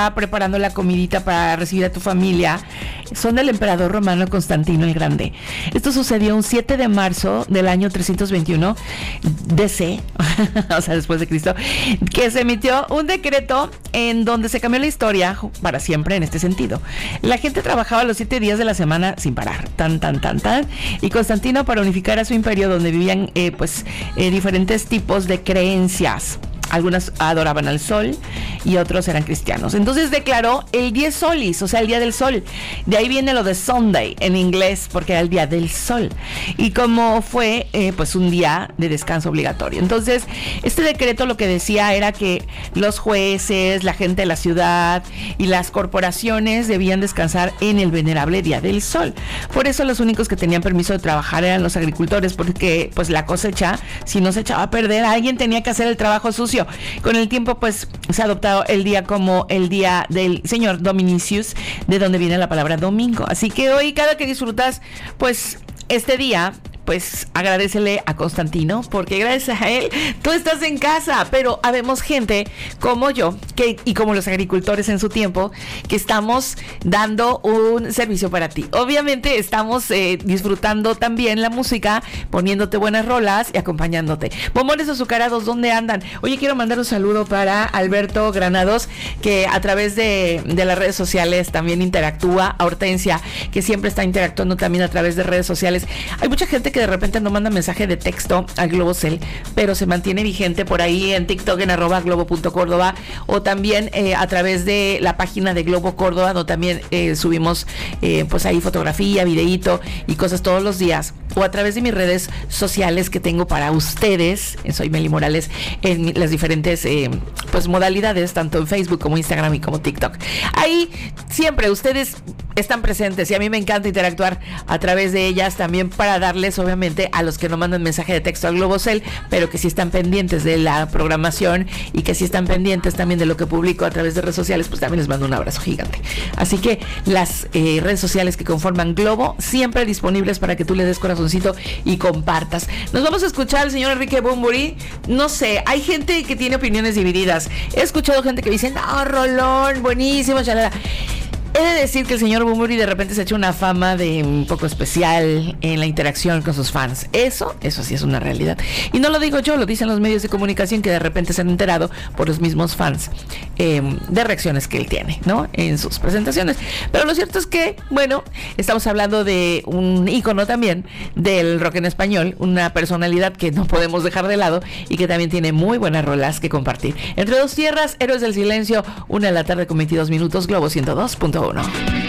preparando la comidita para recibir a tu familia son del emperador romano Constantino el Grande. Esto sucedió un 7 de marzo del año 321 DC, o sea, después de Cristo, que se emitió un decreto en donde se cambió la historia para siempre en este sentido. La gente trabajaba los 7 días de la semana sin parar, y Constantino, para unificar a su imperio, donde vivían diferentes tipos de creencias. Algunas adoraban al sol y otros eran cristianos. Entonces declaró el dies solis, o sea, el día del sol. De ahí viene lo de Sunday en inglés, porque era el día del sol. Y como fue, un día de descanso obligatorio. Entonces, este decreto lo que decía era que los jueces, la gente de la ciudad y las corporaciones debían descansar en el venerable día del sol. Por eso los únicos que tenían permiso de trabajar eran los agricultores, porque pues la cosecha, si no se echaba a perder, alguien tenía que hacer el trabajo sucio. Con el tiempo, se ha adoptado el día como el día del Señor Dominicius, de donde viene la palabra domingo. Así que hoy, cada que disfrutas, este día, agradécele a Constantino, porque gracias a él tú estás en casa. Pero habemos gente como yo y como los agricultores en su tiempo, que estamos dando un servicio para ti. Obviamente estamos disfrutando también la música, poniéndote buenas rolas y acompañándote. Bombones azucarados, ¿dónde andan? Oye, quiero mandar un saludo para Alberto Granados, que a través de las redes sociales también interactúa. A Hortensia, que siempre está interactuando también a través de redes sociales. Hay mucha gente que de repente no manda mensaje de texto al Globocel, pero se mantiene vigente por ahí en TikTok en @globo.córdoba, o también a través de la página de Globo Córdoba, donde también subimos ahí fotografía, videíto y cosas todos los días, o a través de mis redes sociales que tengo para ustedes. Soy Meli Morales en las diferentes modalidades, tanto en Facebook como Instagram y como TikTok. Ahí siempre ustedes están presentes y a mí me encanta interactuar a través de ellas también, para darles, obviamente, a los que no mandan mensaje de texto al Globocel, pero que sí están pendientes de la programación y que sí están pendientes también de lo que publico a través de redes sociales, pues también les mando un abrazo gigante. Así que las redes sociales que conforman Globo, siempre disponibles para que tú le des corazoncito y compartas. Nos vamos a escuchar al señor Enrique Bunbury. No sé, hay gente que tiene opiniones divididas. He escuchado gente que dice, no, rolón, buenísimo, chalala. He de decir que el señor Bunbury de repente se ha hecho una fama de un poco especial en la interacción con sus fans. Eso sí es una realidad. Y no lo digo yo, lo dicen los medios de comunicación, que de repente se han enterado por los mismos fans de reacciones que él tiene, ¿no?, en sus presentaciones. Pero lo cierto es que, estamos hablando de un ícono también del rock en español, una personalidad que no podemos dejar de lado y que también tiene muy buenas rolas que compartir. Entre dos tierras, Héroes del Silencio, 1 de la tarde con 22 minutos, Globo 102.1.